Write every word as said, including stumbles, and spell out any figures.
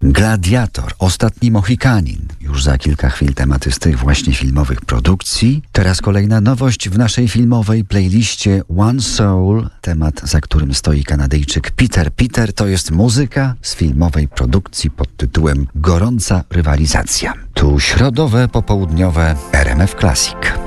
Gladiator, Ostatni Mohikanin. Już za kilka chwil tematy z tych właśnie filmowych produkcji. Teraz kolejna nowość w naszej filmowej playliście One Soul. Temat, za którym stoi Kanadyjczyk Peter Peter, to jest muzyka z filmowej produkcji pod tytułem Gorąca rywalizacja. Tu środowe, popołudniowe R M F Classic.